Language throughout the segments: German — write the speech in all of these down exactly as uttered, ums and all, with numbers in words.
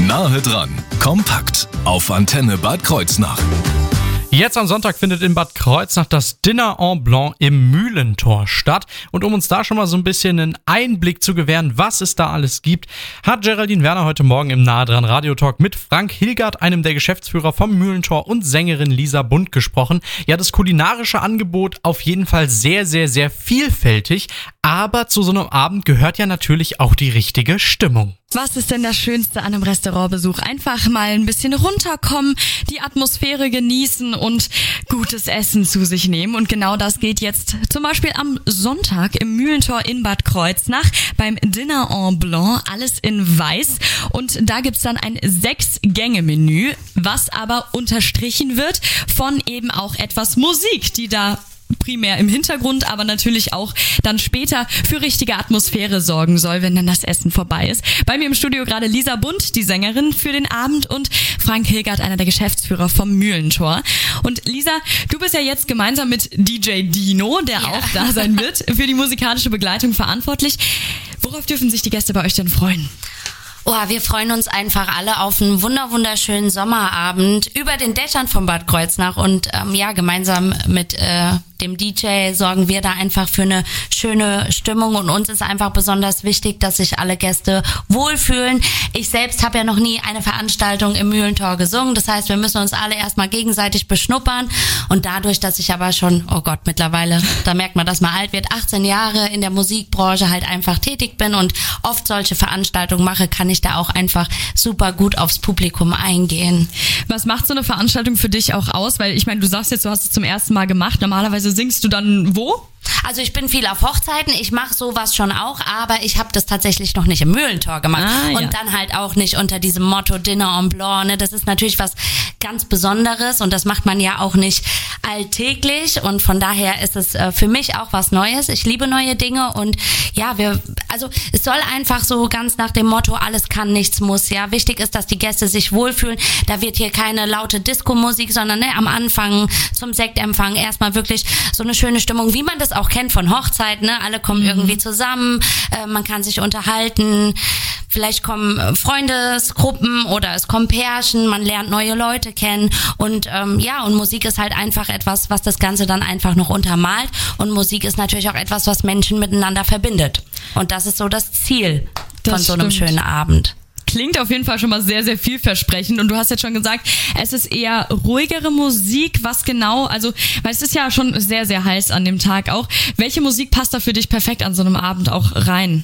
Nahe dran, kompakt auf Antenne Bad Kreuznach. Jetzt am Sonntag findet in Bad Kreuznach das Dinner en Blanc im Mühlentor statt. Und um uns da schon mal so ein bisschen einen Einblick zu gewähren, was es da alles gibt, hat Geraldine Werner heute Morgen im Nahe dran Radiotalk mit Frank Hilgert, einem der Geschäftsführer vom Mühlentor, und Sängerin Lisa Bund gesprochen. Ja, das kulinarische Angebot auf jeden Fall sehr, sehr, sehr vielfältig. Aber zu so einem Abend gehört ja natürlich auch die richtige Stimmung. Was ist denn das Schönste an einem Restaurantbesuch? Einfach mal ein bisschen runterkommen, die Atmosphäre genießen und gutes Essen zu sich nehmen. Und genau das geht jetzt zum Beispiel am Sonntag im Mühlentor in Bad Kreuznach beim Dinner en Blanc, alles in weiß. Und da gibt's dann ein Sechs-Gänge-Menü, was aber unterstrichen wird von eben auch etwas Musik, die da primär im Hintergrund, aber natürlich auch dann später für richtige Atmosphäre sorgen soll, wenn dann das Essen vorbei ist. Bei mir im Studio gerade Lisa Bund, die Sängerin für den Abend, und Frank Hilgert, einer der Geschäftsführer vom Mühlentor. Und Lisa, du bist ja jetzt gemeinsam mit D J Dino, der ja auch da sein wird, für die musikalische Begleitung verantwortlich. Worauf dürfen sich die Gäste bei euch denn freuen? Oh, wir freuen uns einfach alle auf einen wunder wunderschönen Sommerabend über den Dächern von Bad Kreuznach und ähm, ja, gemeinsam mit äh, dem D J sorgen wir da einfach für eine schöne Stimmung, und uns ist einfach besonders wichtig, dass sich alle Gäste wohlfühlen. Ich selbst habe ja noch nie eine Veranstaltung im Mühlentor gesungen, das heißt, wir müssen uns alle erstmal gegenseitig beschnuppern, und dadurch, dass ich aber schon, oh Gott, mittlerweile, da merkt man, dass man alt wird, achtzehn Jahre in der Musikbranche halt einfach tätig bin und oft solche Veranstaltungen mache, kann ich da auch einfach super gut aufs Publikum eingehen. Was macht so eine Veranstaltung für dich auch aus? Weil ich meine, du sagst jetzt, du hast es zum ersten Mal gemacht. Normalerweise singst du dann wo? Also ich bin viel auf Hochzeiten, ich mache sowas schon auch, aber ich habe das tatsächlich noch nicht im Mühlentor gemacht. Ah, ja. Und dann halt auch nicht unter diesem Motto Dinner en Blanc. Ne? Das ist natürlich was ganz Besonderes, und das macht man ja auch nicht alltäglich, und von daher ist es äh, für mich auch was Neues. Ich liebe neue Dinge, und ja, wir, also es soll einfach so ganz nach dem Motto, alles kann, nichts muss. Ja, wichtig ist, dass die Gäste sich wohlfühlen. Da wird hier keine laute Disco-Musik, sondern ne, am Anfang zum Sektempfang erstmal wirklich so eine schöne Stimmung, wie man das auch kennt von Hochzeiten, ne? Alle kommen mhm. irgendwie zusammen, äh, man kann sich unterhalten, vielleicht kommen Freundesgruppen oder es kommen Pärchen, man lernt neue Leute kennen, und ähm, ja, und Musik ist halt einfach etwas, was das Ganze dann einfach noch untermalt, und Musik ist natürlich auch etwas, was Menschen miteinander verbindet, und das ist so das Ziel das von so einem stimmt. schönen Abend. Klingt auf jeden Fall schon mal sehr, sehr vielversprechend. Und du hast jetzt schon gesagt, es ist eher ruhigere Musik. Was genau? Also, weil es ist ja schon sehr, sehr heiß an dem Tag auch. Welche Musik passt da für dich perfekt an so einem Abend auch rein?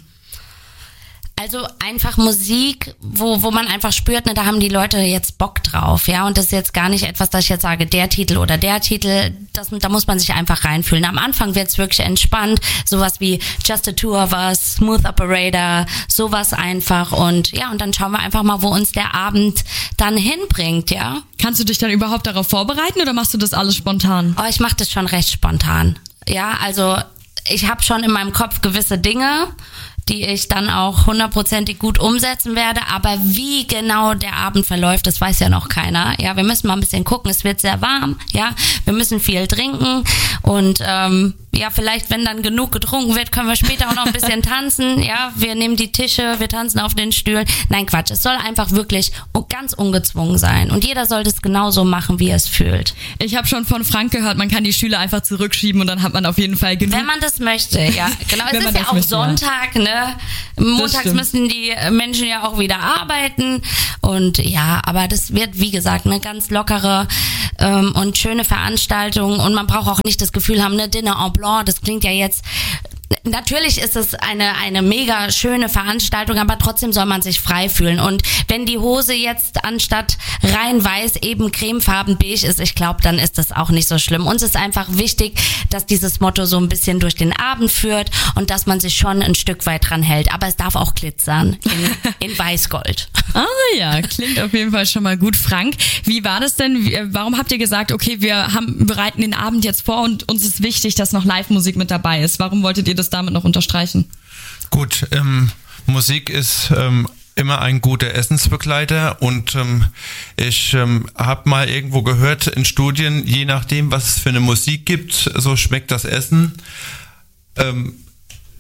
Also einfach Musik, wo wo man einfach spürt, ne, da haben die Leute jetzt Bock drauf, ja, und das ist jetzt gar nicht etwas, dass ich jetzt sage, der Titel oder der Titel, das, da muss man sich einfach reinfühlen. Am Anfang wird's wirklich entspannt, sowas wie Just the Two of Us, Smooth Operator, sowas einfach, und ja, und dann schauen wir einfach mal, wo uns der Abend dann hinbringt, ja. Kannst du dich dann überhaupt darauf vorbereiten, oder machst du das alles spontan? Oh, ich mache das schon recht spontan, ja, also ich habe schon in meinem Kopf gewisse Dinge, die ich dann auch hundertprozentig gut umsetzen werde, aber wie genau der Abend verläuft, das weiß ja noch keiner. Ja, wir müssen mal ein bisschen gucken, es wird sehr warm, ja, wir müssen viel trinken, und ähm, ja, vielleicht, wenn dann genug getrunken wird, können wir später auch noch ein bisschen tanzen, ja, wir nehmen die Tische, wir tanzen auf den Stühlen. Nein, Quatsch, es soll einfach wirklich ganz ungezwungen sein, und jeder soll das genauso machen, wie er es fühlt. Ich habe schon von Frank gehört, man kann die Stühle einfach zurückschieben, und dann hat man auf jeden Fall genug. Wenn man das möchte, ja, genau, es ist ja auch möchte, Sonntag, ja. ne, montags müssen die Menschen ja auch wieder arbeiten, und ja, aber das wird, wie gesagt, eine ganz lockere ähm, und schöne Veranstaltung, und man braucht auch nicht das Gefühl haben, ne, Dinner en Blanc, das klingt ja jetzt, natürlich ist es eine eine mega schöne Veranstaltung, aber trotzdem soll man sich frei fühlen, und wenn die Hose jetzt anstatt rein weiß eben cremefarben beige ist, ich glaube, dann ist das auch nicht so schlimm. Uns ist einfach wichtig, dass dieses Motto so ein bisschen durch den Abend führt, und dass man sich schon ein Stück weit dran hält, aber es darf auch glitzern in, in Weißgold. Ah ja, klingt auf jeden Fall schon mal gut. Frank, wie war das denn? Warum habt ihr gesagt, okay, wir haben bereiten den Abend jetzt vor, und uns ist wichtig, dass noch Live-Musik mit dabei ist? Warum wolltet ihr das damit noch unterstreichen? Gut, ähm, Musik ist ähm, immer ein guter Essensbegleiter, und ähm, ich ähm, habe mal irgendwo gehört in Studien, je nachdem, was es für eine Musik gibt, so schmeckt das Essen. Ähm,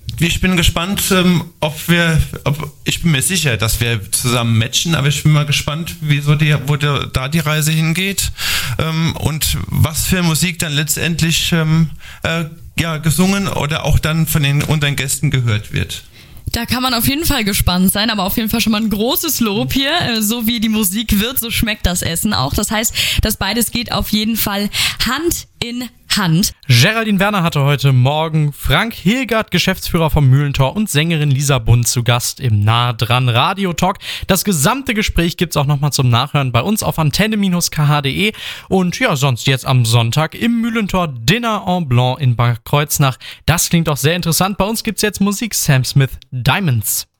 ich bin gespannt, ähm, ob wir, ob, ich bin mir sicher, dass wir zusammen matchen, aber ich bin mal gespannt, wie so die, wo der, da die Reise hingeht ähm, und was für Musik dann letztendlich ähm, äh, ja, gesungen oder auch dann von den unseren Gästen gehört wird. Da kann man auf jeden Fall gespannt sein, aber auf jeden Fall schon mal ein großes Lob hier. So wie die Musik wird, so schmeckt das Essen auch. Das heißt, das beides geht auf jeden Fall Hand in Hand. Geraldine Werner hatte heute Morgen Frank Hilgert, Geschäftsführer vom Mühlentor, und Sängerin Lisa Bund zu Gast im Nah dran Radio Talk. Das gesamte Gespräch gibt's auch nochmal zum Nachhören bei uns auf antenne Bindestrich k h punkt d e und ja, sonst jetzt am Sonntag im Mühlentor Dinner en Blanc in Bad Kreuznach. Das klingt doch sehr interessant. Bei uns gibt's jetzt Musik, Sam Smith, Diamonds.